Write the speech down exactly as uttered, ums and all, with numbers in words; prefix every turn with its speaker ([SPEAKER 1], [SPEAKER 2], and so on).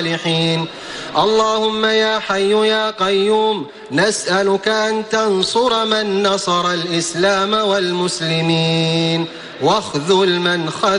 [SPEAKER 1] الصالحين. اللهم يا حي يا قيوم نسألك أن تنصر من نصر الإسلام والمسلمين واخذل من خذل